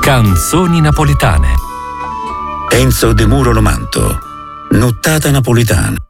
Canzoni napoletane. Enzo De Muro Lomanto, Nottata napoletana.